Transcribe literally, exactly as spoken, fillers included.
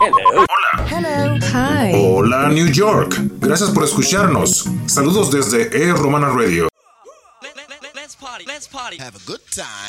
Hello. Hola. Hello. Hi. Hola, New York. Gracias por escucharnos. Saludos desde E Romana Radio. Let's party. Let's party. Have a good time.